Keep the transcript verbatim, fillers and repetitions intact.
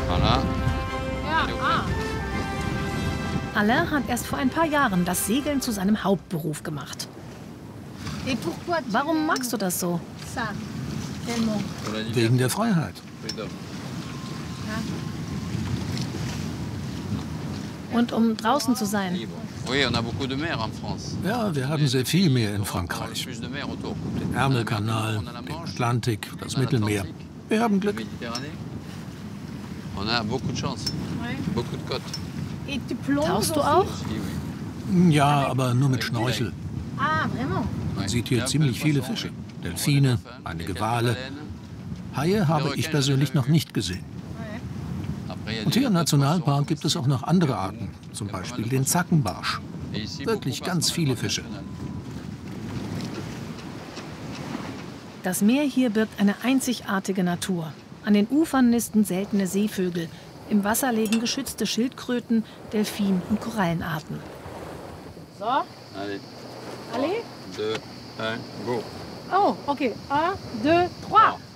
Voilà. Ja, ah. Alain hat erst vor ein paar Jahren das Segeln zu seinem Hauptberuf gemacht. Et pourquoi tu Warum aimes magst du das so? ça tellement? Pour la Wegen liberté, der Freiheit. freedom. Und um draußen zu sein. Libre. Oui, on a beaucoup de mer en France. Ja, wir haben sehr viel Meer in On a Frankreich. plus de mer autour. Den Ärmelkanal, den Atlantik, das Mittelmeer. Wir haben Glück. Méditerranée. On a beaucoup de chance. Ouais. Beaucoup de côtes. Et tu plonges Tauchst du aussi? auch? Si, oui. Ja, aber nur mit Schnorchel. Ah, vraiment? Man sieht hier ziemlich viele Fische. Delfine, einige Wale. Haie habe ich persönlich noch nicht gesehen. Und hier im Nationalpark gibt es auch noch andere Arten, zum Beispiel den Zackenbarsch. Wirklich ganz viele Fische. Das Meer hier birgt eine einzigartige Natur. An den Ufern nisten seltene Seevögel. Im Wasser leben geschützte Schildkröten, Delfin- und Korallenarten. So, Allez, allez. deux, un, go. Oh, ok. Un, deux, trois.